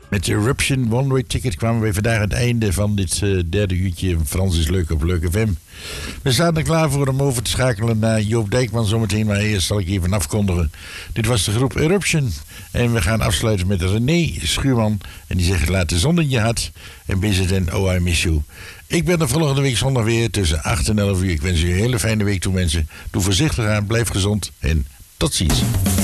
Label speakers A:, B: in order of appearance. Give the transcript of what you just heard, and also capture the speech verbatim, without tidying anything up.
A: Met Eruption One Way Ticket kwamen we vandaag aan het einde van dit uh, derde uurtje Frans is leuk op Leuk F M. We staan er klaar voor om over te schakelen naar Joop Dijkman zometeen, maar eerst zal ik even afkondigen. Dit was de groep Eruption en we gaan afsluiten met René Schuurman en die zegt laat de zon in je hart en Bizet en Oh I Miss You. Ik ben er volgende week zondag weer tussen acht en elf uur. Ik wens u een hele fijne week toe mensen. Doe voorzichtig aan, blijf gezond en tot ziens.